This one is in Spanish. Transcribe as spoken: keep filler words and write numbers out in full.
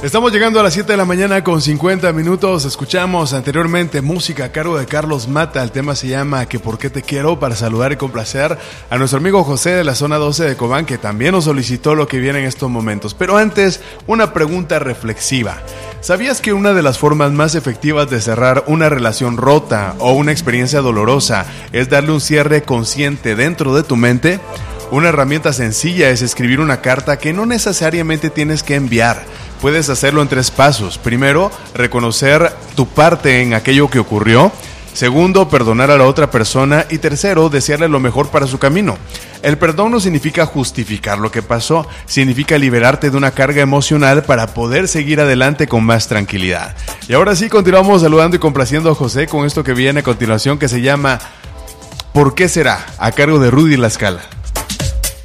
Estamos llegando a las siete de la mañana con cincuenta minutos. Escuchamos anteriormente música a cargo de Carlos Mata. El tema se llama Que por qué te quiero, para saludar y complacer a nuestro amigo José de la zona doce de Cobán, que también nos solicitó lo que viene en estos momentos. Pero antes, una pregunta reflexiva. ¿Sabías que una de las formas más efectivas de cerrar una relación rota o una experiencia dolorosa es darle un cierre consciente dentro de tu mente? Una herramienta sencilla es escribir una carta que no necesariamente tienes que enviar. Puedes hacerlo en tres pasos. Primero, reconocer tu parte en aquello que ocurrió. Segundo, perdonar a la otra persona. Y tercero, desearle lo mejor para su camino. El perdón no significa justificar lo que pasó, significa liberarte de una carga emocional para poder seguir adelante con más tranquilidad. Y ahora sí, continuamos saludando y complaciendo a José con esto que viene a continuación, que se llama ¿Por qué será?, a cargo de Rudy La Scala.